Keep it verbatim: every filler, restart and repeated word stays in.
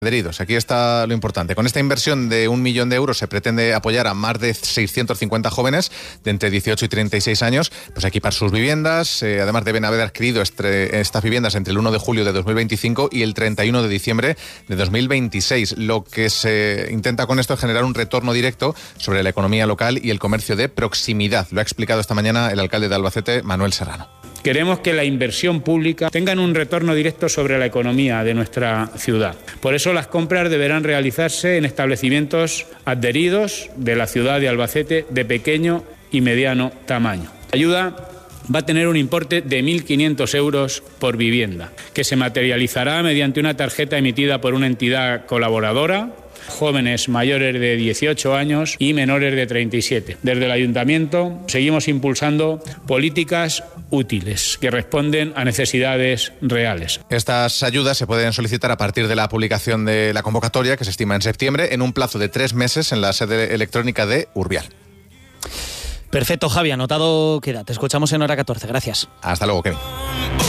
adheridos. Aquí está lo importante. Con esta inversión de un millón de euros se pretende apoyar a más de seiscientos cincuenta jóvenes de entre dieciocho y treinta y seis años, pues a equipar sus viviendas. Eh, además deben haber adquirido este, estas viviendas entre el uno de julio de dos mil veinticinco y el treinta y uno de diciembre de dos mil veintiséis. Lo que se intenta con esto es generar un retorno directo sobre la economía local y el comercio de proximidad. Lo ha explicado esta mañana el alcalde de Albacete, Manuel Serrano. Queremos que la inversión pública tenga un retorno directo sobre la economía de nuestra ciudad. Por eso las compras deberán realizarse en establecimientos adheridos de la ciudad de Albacete de pequeño y mediano tamaño. La ayuda va a tener un importe de mil quinientos euros por vivienda, que se materializará mediante una tarjeta emitida por una entidad colaboradora, jóvenes mayores de dieciocho años y menores de treinta y siete. Desde el Ayuntamiento seguimos impulsando políticas útiles que responden a necesidades reales. Estas ayudas se pueden solicitar a partir de la publicación de la convocatoria, que se estima en septiembre, en un plazo de tres meses en la sede electrónica de Urbial. Perfecto, Javi, anotado queda. Te escuchamos en hora catorce. Gracias. Hasta luego, Kevin.